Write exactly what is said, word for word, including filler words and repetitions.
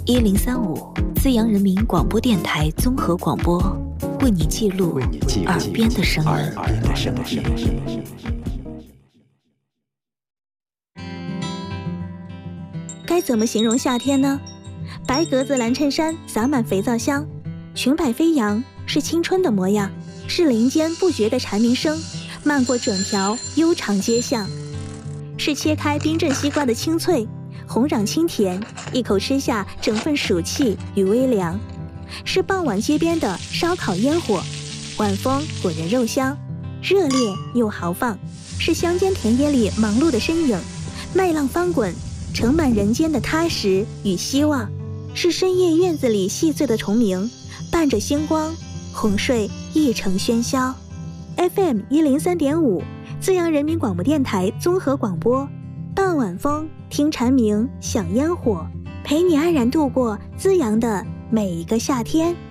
一零三五资阳人民广播电台综合广播，为你记录耳边的声音。 该怎么形容夏天呢？白格子蓝衬衫洒满肥皂香，裙摆飞扬，是青春的模样，是林间不绝的蝉鸣声，漫过整条悠长街巷，是切开冰镇西瓜的清脆，红壤清甜，一口吃下整份暑气与微凉，是傍晚街边的烧烤烟火，晚风裹人肉香，热烈又豪放，是乡间田野里忙碌的身影，麦浪翻滚，盛满人间的踏实与希望，是深夜院子里细碎的虫鸣，伴着星光，哄睡一城喧嚣。 F M 一零三点五 资阳人民广播电台综合广播，傍晚风，听蝉鸣，享烟火，陪你安然度过资阳的每一个夏天。